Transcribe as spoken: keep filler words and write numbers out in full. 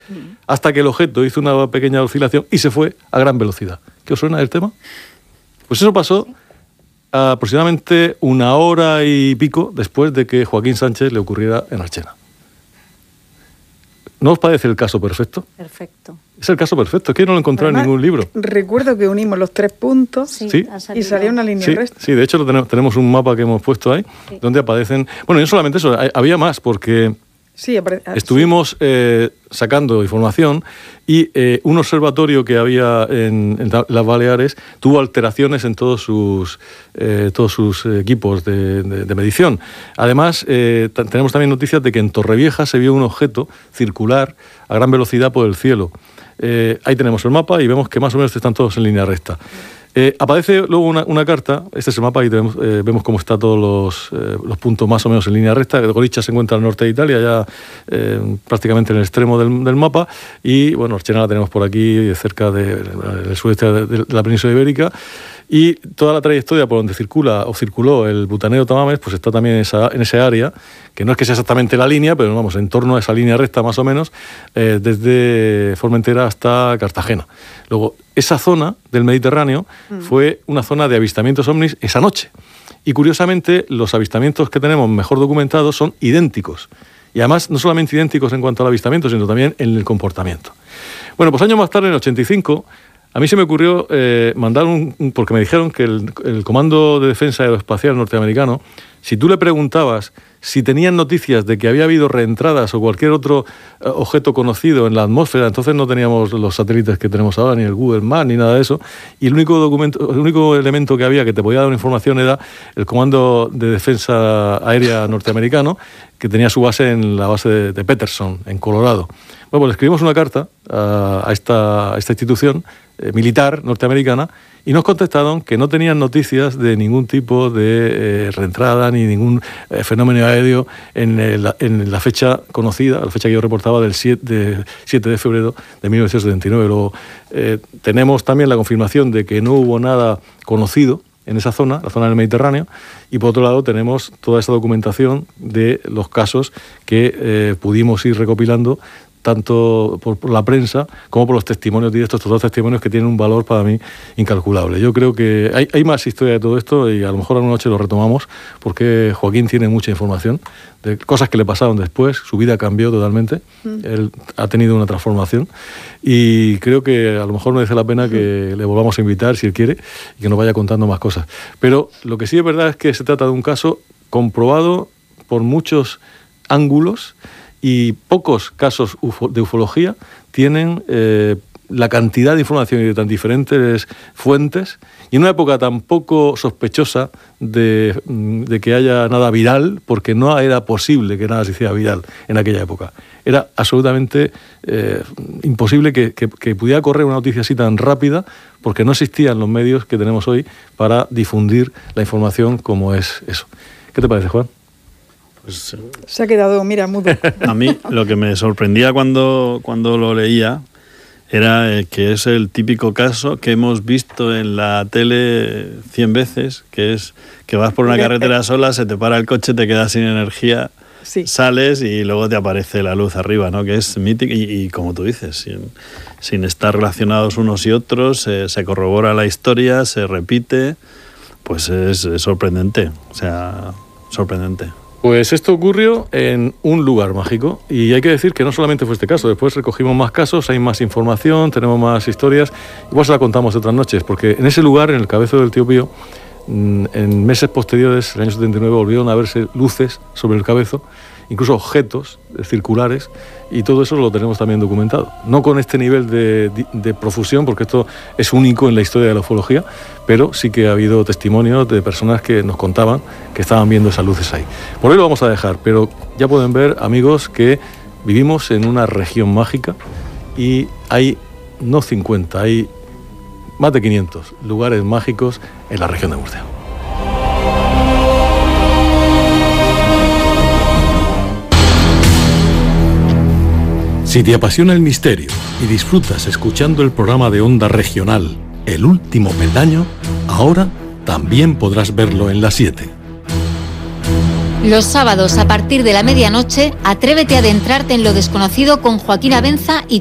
Mm. Hasta que el objeto hizo una pequeña oscilación y se fue a gran velocidad. ¿Qué os suena el tema? Pues eso pasó ¿Sí? aproximadamente una hora y pico después de que Joaquín Sánchez le ocurriera en Archena. ¿No os parece el caso perfecto? Perfecto. Es el caso perfecto, es que no lo he encontrado Además, en ningún libro. Recuerdo que unimos los tres puntos sí, ¿Sí? y salió una línea sí, recta. Sí, de hecho lo tenemos, tenemos un mapa que hemos puesto ahí, sí. donde aparecen... Bueno, y no solamente eso, hay, había más, porque sí, apare... estuvimos sí. eh, sacando información y eh, un observatorio que había en, en las Baleares tuvo alteraciones en todos sus, eh, todos sus equipos de, de, de medición. Además, eh, t- tenemos también noticias de que en Torrevieja se vio un objeto circular a gran velocidad por el cielo. Eh, ahí tenemos el mapa y vemos que más o menos están todos en línea recta. Eh, aparece luego una, una carta, este es el mapa y tenemos, eh, vemos cómo están todos los, eh, los puntos más o menos en línea recta. Goricha se encuentra al norte de Italia, ya eh, prácticamente en el extremo del, del mapa, y bueno, Archena la tenemos por aquí, cerca del de, sudeste de, de la península ibérica. Y toda la trayectoria por donde circula o circuló el butanero Tamames, pues está también en, esa, en ese área, que no es que sea exactamente la línea, pero vamos, en torno a esa línea recta más o menos, eh, desde Formentera hasta Cartagena. Luego, esa zona del Mediterráneo mm. fue una zona de avistamientos ovnis esa noche. Y curiosamente, los avistamientos que tenemos mejor documentados son idénticos. Y además, no solamente idénticos en cuanto al avistamiento, sino también en el comportamiento. Bueno, pues años más tarde, en el ochenta y cinco... A mí se me ocurrió eh, mandar un, un... Porque me dijeron que el, el Comando de Defensa Aeroespacial norteamericano, si tú le preguntabas si tenían noticias de que había habido reentradas o cualquier otro eh, objeto conocido en la atmósfera, entonces no teníamos los satélites que tenemos ahora, ni el Google Maps, ni nada de eso, y el único documento, el único elemento que había que te podía dar información era el Comando de Defensa Aérea norteamericano, que tenía su base en la base de, de Peterson, en Colorado. Bueno, pues escribimos una carta a, a, esta, a esta institución eh, militar norteamericana y nos contestaron que no tenían noticias de ningún tipo de eh, reentrada ni ningún eh, fenómeno aéreo en, el, en la fecha conocida, la fecha que yo reportaba del siete de febrero de mil novecientos setenta y nueve. Luego eh, tenemos también la confirmación de que no hubo nada conocido en esa zona, la zona del Mediterráneo, y por otro lado tenemos toda esa documentación de los casos que eh, pudimos ir recopilando tanto por, por la prensa como por los testimonios directos, estos dos testimonios que tienen un valor para mí incalculable. Yo creo que hay, hay más historia de todo esto y a lo mejor alguna noche lo retomamos porque Joaquín tiene mucha información de cosas que le pasaron después, su vida cambió totalmente, mm. él ha tenido una transformación y creo que a lo mejor merece la pena que mm. le volvamos a invitar si él quiere y que nos vaya contando más cosas. Pero lo que sí es verdad es que se trata de un caso comprobado por muchos ángulos y pocos casos ufo, de ufología tienen eh, la cantidad de información y de tan diferentes fuentes, y en una época tan poco sospechosa de, de que haya nada viral, porque no era posible que nada se hiciera viral en aquella época. Era absolutamente eh, imposible que, que, que pudiera correr una noticia así tan rápida, porque no existían los medios que tenemos hoy para difundir la información como es eso. ¿Qué te parece, Juan? Pues, se ha quedado, mira, mudo. A mí lo que me sorprendía cuando, cuando lo leía era eh, que es el típico caso que hemos visto en la tele cien veces, que es que vas por una carretera sola, se te para el coche, te quedas sin energía, sí. sales y luego te aparece la luz arriba, ¿no? Que es mítico y, y como tú dices, sin, sin estar relacionados unos y otros, eh, se corrobora la historia, se repite, pues es, es sorprendente, o sea, sorprendente. Pues esto ocurrió en un lugar mágico y hay que decir que no solamente fue este caso, después recogimos más casos, hay más información, tenemos más historias, igual se la contamos otras noches, porque en ese lugar, en el Cabezo del Tío Pío, en meses posteriores, en el año setenta y nueve, volvieron a verse luces sobre el Cabezo, incluso objetos circulares, y todo eso lo tenemos también documentado. No con este nivel de, de profusión, porque esto es único en la historia de la ufología, pero sí que ha habido testimonios de personas que nos contaban que estaban viendo esas luces ahí. Por hoy lo vamos a dejar, pero ya pueden ver, amigos, que vivimos en una región mágica y hay no cincuenta, hay más de quinientos lugares mágicos en la región de Murcia. Si te apasiona el misterio y disfrutas escuchando el programa de Onda Regional El Último Peldaño, ahora también podrás verlo en La siete. Los sábados a partir de la medianoche, atrévete a adentrarte en lo desconocido con Joaquín Abenza y